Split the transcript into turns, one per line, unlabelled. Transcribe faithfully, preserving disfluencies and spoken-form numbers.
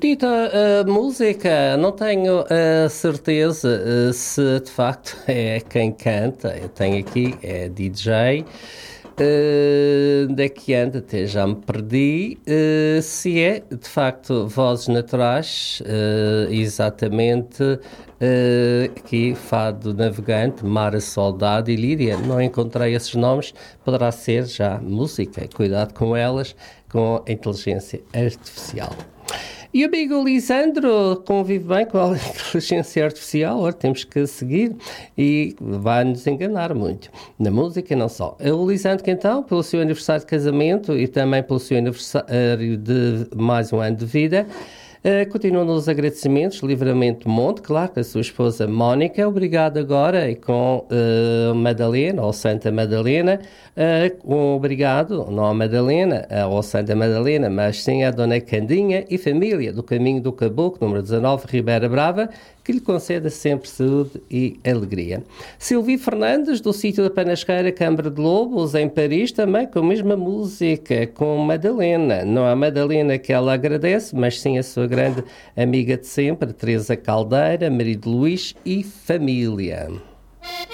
Dita a música, não tenho a certeza eh, se de facto é quem canta. Eu tenho aqui, é D J. eh, onde é que anda? Até já me perdi. Eh, se é de facto vozes naturais, eh, exatamente. eh, aqui, Fado Navegante, Mara Soldado e Líria. Não encontrei esses nomes, poderá ser já música. Cuidado com elas, com a inteligência artificial. E o amigo Lisandro convive bem com a inteligência artificial, ora, temos que seguir e vai-nos enganar muito, na música e não só. O Lisandro, que então, pelo seu aniversário de casamento e também pelo seu aniversário de mais um ano de vida, Uh, continua nos agradecimentos, Livramento Monte, claro, com a sua esposa Mónica, obrigado agora, e com uh, Madalena, ou Santa Madalena, uh, um obrigado, não a Madalena, uh, ou Santa Madalena, mas sim a Dona Candinha e família do Caminho do Caboclo, número dezanove, Ribeira Brava, que lhe conceda sempre saúde e alegria. Silvio Fernandes, do sítio da Panasqueira, Câmara de Lobos, em Paris, também com a mesma música, com Madalena. Não a Madalena que ela agradece, mas sim a sua grande amiga de sempre, Teresa Caldeira, marido Luís e família.